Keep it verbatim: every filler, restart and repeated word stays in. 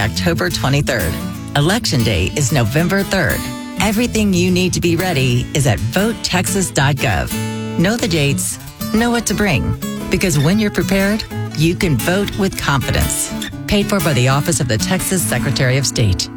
October twenty-third. Election Day is November third. Everything you need to be ready is at vote texas dot gov. Know the dates, know what to bring, because when you're prepared, you can vote with confidence. Paid for by the Office of the Texas Secretary of State.